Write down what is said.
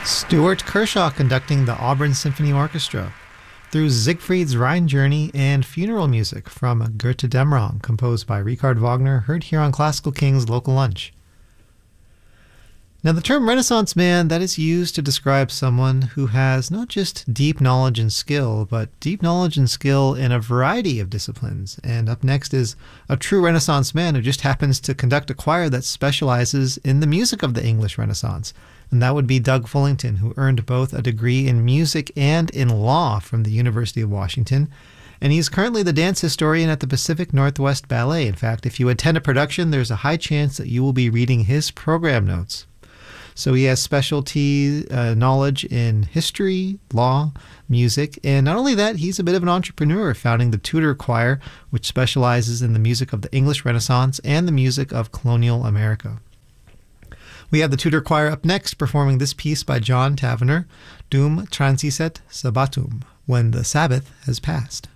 Stuart Kershaw conducting the Auburn Symphony Orchestra through Siegfried's Rhine Journey and funeral music from Götterdämmerung, composed by Richard Wagner, heard here on Classical King's Local Lunch. Now, the term Renaissance man, that is used to describe someone who has not just deep knowledge and skill, but deep knowledge and skill in a variety of disciplines. And up next is a true Renaissance man who just happens to conduct a choir that specializes in the music of the English Renaissance. And that would be Doug Fullington, who earned both a degree in music and in law from the University of Washington. And he's currently the dance historian at the Pacific Northwest Ballet. In fact, if you attend a production, there's a high chance that you will be reading his program notes. So he has specialty knowledge in history, law, music, and not only that, he's a bit of an entrepreneur, founding the Tudor Choir, which specializes in the music of the English Renaissance and the music of colonial America. We have the Tudor Choir up next, performing this piece by John Tavener, Dum transiset Sabbatum, When the Sabbath Has Passed.